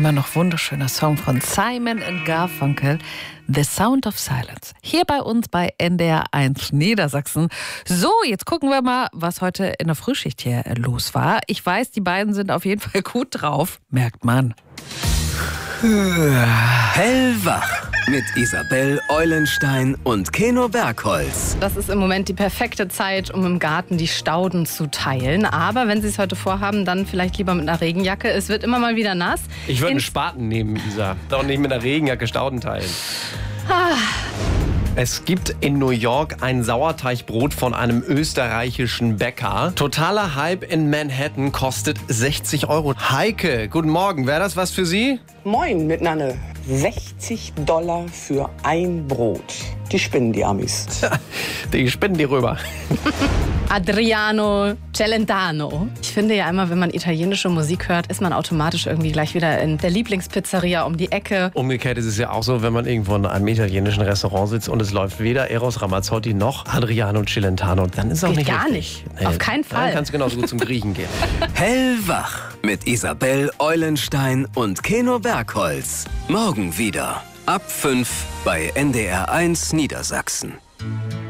immer noch wunderschöner Song von Simon & Garfunkel, The Sound of Silence. Hier bei uns bei NDR 1 Niedersachsen. So, jetzt gucken wir mal, was heute in der Frühschicht hier los war. Ich weiß, die beiden sind auf jeden Fall gut drauf, merkt man. Hellwach mit Isabel Eulenstein und Keno Bergholz. Das ist im Moment die perfekte Zeit, um im Garten die Stauden zu teilen. Aber wenn Sie es heute vorhaben, dann vielleicht lieber mit einer Regenjacke. Es wird immer mal wieder nass. Ich würde einen Spaten nehmen, Isa. Doch nicht mit einer Regenjacke Stauden teilen. Es gibt in New York ein Sauerteigbrot von einem österreichischen Bäcker. Totaler Hype in Manhattan, kostet 60 Euro. Heike, guten Morgen. Wäre das was für Sie? Moin miteinander. $60 für ein Brot. Die spinnen die Amis. Die spinnen die rüber. Adriano Celentano. Ich finde ja immer, wenn man italienische Musik hört, ist man automatisch irgendwie gleich wieder in der Lieblingspizzeria um die Ecke. Umgekehrt ist es ja auch so, wenn man irgendwo in einem italienischen Restaurant sitzt und es läuft weder Eros Ramazzotti noch Adriano Celentano, dann ist es auch Geht nicht gar richtig. nicht. Auf keinen Fall. Dann kann es genauso gut zum Griechen gehen. Hellwach mit Isabel Eulenstein und Keno Bergholz. Morgen wieder ab 5 bei NDR 1 Niedersachsen.